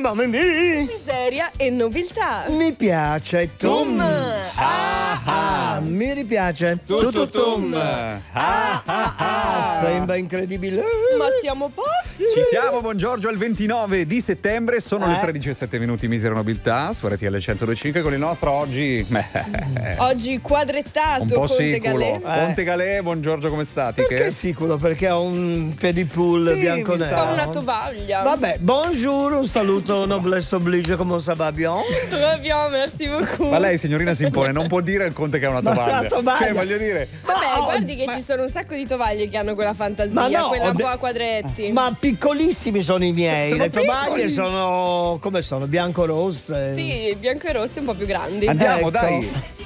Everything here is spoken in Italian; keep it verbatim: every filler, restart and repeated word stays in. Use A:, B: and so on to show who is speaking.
A: mamma mia.
B: Miseria e nobiltà.
A: Mi piace. Tum.
B: Ah,
A: ah, mi ripiace.
C: Tutto tum.
A: Ah, ah, ah. Sembra incredibile.
B: Ma siamo pazzi.
C: Ci siamo, buongiorno, al ventinove di settembre, sono
A: Eh.
C: le tredici e sette minuti, Misera Nobiltà, su R T L centodue e cinque con il nostro oggi... beh,
B: Oggi
C: un
B: quadrettato
C: po'
B: Conte
C: siculo.
B: Galè.
C: Conte Galè, buongiorno, come state?
A: Perché
C: Che?
A: sicuro? Perché ho un pedipool
C: Sì,
A: bianco
C: mi sa.
A: nero.
B: Ho una tovaglia.
A: Vabbè, bonjour, un saluto noblesse oblige, come ça va bien?
B: Très bien, merci beaucoup.
C: Ma lei, signorina, si impone, non può dire al Conte che ha una
A: Ma
C: tovaglia.
A: una tovaglia.
C: Cioè, voglio dire...
B: Vabbè,
A: Ma-
B: guardi che
A: ma-
B: ci sono un sacco di tovaglie che hanno quella fantasia,
A: Ma no,
B: quella
A: ho
B: un
A: de-
B: po' a quadretti.
A: Ma piccolissimi sono i miei,
C: Sono
A: le tovaglie
C: piccoli.
A: sono come sono? Bianco-rosse.
B: Sì, bianco e rosso un po' più grandi.
C: Andiamo,
A: Ecco.
C: dai.